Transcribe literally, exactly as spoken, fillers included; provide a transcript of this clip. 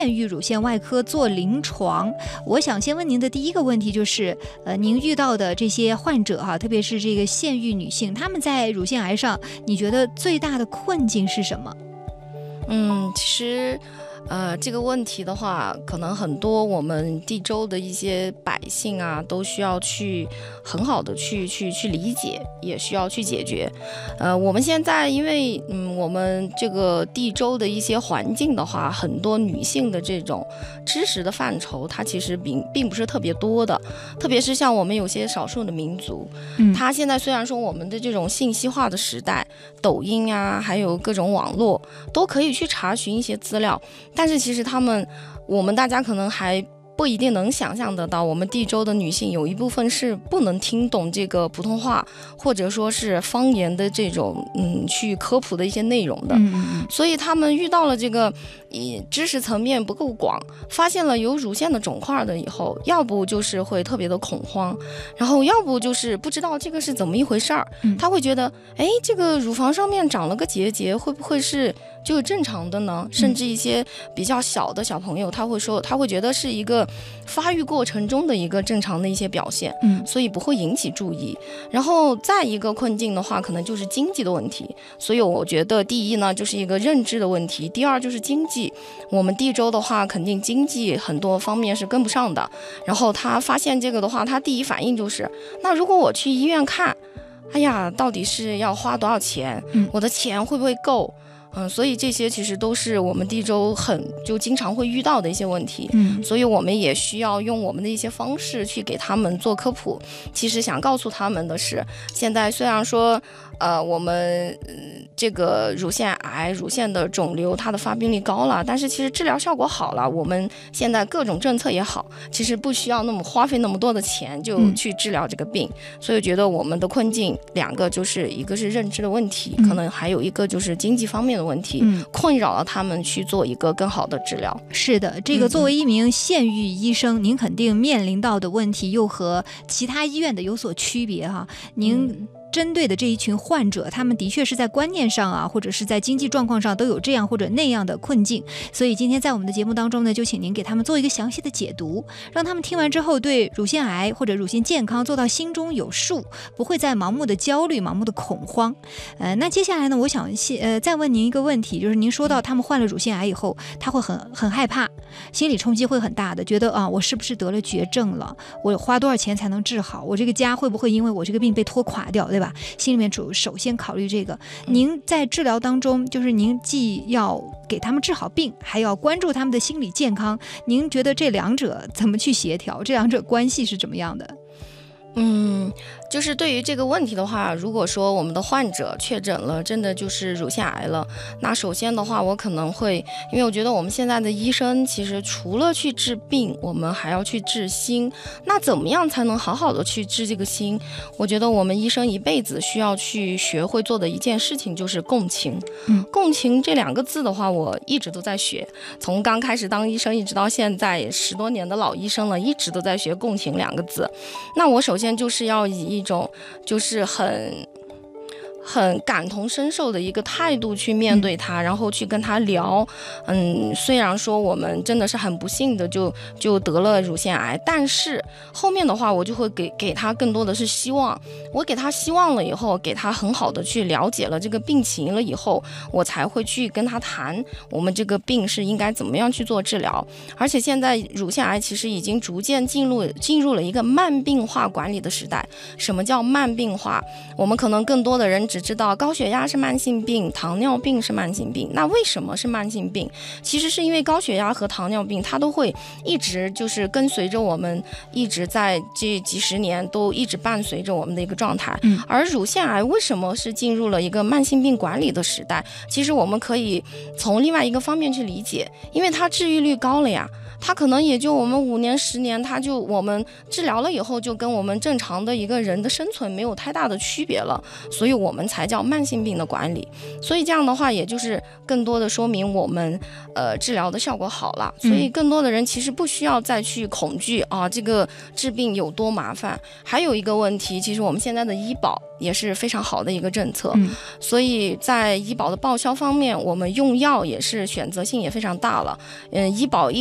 县域乳腺外科做临床。我想先问您的第一个问题就是，呃，您遇到的这些患者哈，特别是这个县域女性，她们在乳腺癌上，你觉得最大的困境是什么？ 嗯，其实呃，这个问题的话，可能很多我们地州的一些百姓啊，都需要去很好的去去去理解，也需要去解决。呃，我们现在因为嗯，我们这个地州的一些环境的话，很多女性的这种知识的范畴，它其实并并不是特别多的，特别是像我们有些少数的民族，嗯，它现在虽然说我们的这种信息化的时代，抖音啊，还有各种网络都可以去查询一些资料。但是其实他们，我们大家可能还不一定能想象得到，我们地州的女性有一部分是不能听懂这个普通话，或者说是方言的这种嗯去科普的一些内容的。嗯、所以他们遇到了这个知识层面不够广，发现了有乳腺的肿块的以后，要不就是会特别的恐慌，然后要不就是不知道这个是怎么一回事儿。嗯、他会觉得，哎，这个乳房上面长了个结节，会不会是就正常的呢？甚至一些比较小的小朋友，他会说，他会觉得是一个发育过程中的一个正常的一些表现，嗯，所以不会引起注意。然后再一个困境的话，可能就是经济的问题。所以我觉得第一呢，就是一个认知的问题；第二就是经济。我们地州的话，肯定经济很多方面是跟不上的。然后他发现这个的话，他第一反应就是，那如果我去医院看，哎呀，到底是要花多少钱？嗯，我的钱会不会够？嗯，所以这些其实都是我们地州很就经常会遇到的一些问题。嗯，所以我们也需要用我们的一些方式去给他们做科普。其实想告诉他们的是，现在虽然说，呃，我们、呃、这个乳腺癌、乳腺的肿瘤它的发病率高了，但是其实治疗效果好了。我们现在各种政策也好，其实不需要那么花费那么多的钱就去治疗这个病。嗯、所以我觉得我们的困境两个，就是一个是认知的问题，嗯、可能还有一个就是经济方面的问题，嗯、困扰了他们去做一个更好的治疗。 是的，这个作为一名县域医生，嗯、您肯定面临到的问题又和其他医院的有所区别哈。您、嗯针对的这一群患者，他们的确是在观念上啊，或者是在经济状况上都有这样或者那样的困境，所以今天在我们的节目当中呢，就请您给他们做一个详细的解读，让他们听完之后对乳腺癌或者乳腺健康做到心中有数，不会再盲目的焦虑、盲目的恐慌。呃，那接下来呢，我想呃再问您一个问题，就是您说到他们患了乳腺癌以后，他会很很害怕，心理冲击会很大的，觉得啊，我是不是得了绝症了？我花多少钱才能治好？我这个家会不会因为我这个病被拖垮掉？对吧？心里面主首先考虑这个。您在治疗当中，就是您既要给他们治好病，还要关注他们的心理健康，您觉得这两者怎么去协调？这两者关系是怎么样的？ 嗯，就是对于这个问题的话，如果说我们的患者确诊了，真的就是乳腺癌了，那首先的话，我可能会，因为我觉得我们现在的医生其实除了去治病，我们还要去治心。那怎么样才能好好的去治这个心？我觉得我们医生一辈子需要去学会做的一件事情就是共情。嗯，共情这两个字的话，我一直都在学，从刚开始当医生一直到现在十多年的老医生了，一直都在学共情两个字。那我首先首先就是要以一种就是很很感同身受的一个态度去面对他，然后去跟他聊。嗯，虽然说我们真的是很不幸的就就得了乳腺癌，但是后面的话我就会给给他更多的是希望。我给他希望了以后，给他很好的去了解了这个病情了以后，我才会去跟他谈我们这个病是应该怎么样去做治疗。而且现在乳腺癌其实已经逐渐进入进入了一个慢病化管理的时代。什么叫慢病化？我们可能更多的人只知道高血压是慢性病，糖尿病是慢性病。那为什么是慢性病？其实是因为高血压和糖尿病它都会一直就是跟随着我们，一直在这几十年都一直伴随着我们的一个状态。嗯，而乳腺癌为什么是进入了一个慢性病管理的时代？其实我们可以从另外一个方面去理解，因为它治愈率高了呀。 它可能也就我们五年十年，它就我们治疗了以后，就跟我们正常的一个人的生存没有太大的区别了，所以我们才叫慢性病的管理。所以这样的话，也就是更多的说明我们呃治疗的效果好了，所以更多的人其实不需要再去恐惧啊，这个治病有多麻烦。还有一个问题，其实我们现在的医保也是非常好的一个政策， 嗯、 所以在医保的报销方面，我们用药也是选择性也非常大了。嗯，医保